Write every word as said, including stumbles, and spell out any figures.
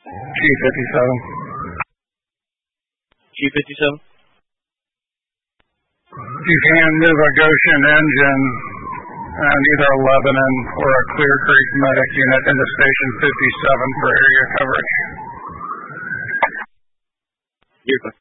G fifty-seven. G fifty-seven? You can move a Goshen engine and either a Lebanon or a Clear Creek medic unit into Station fifty-seven for area coverage. You're good.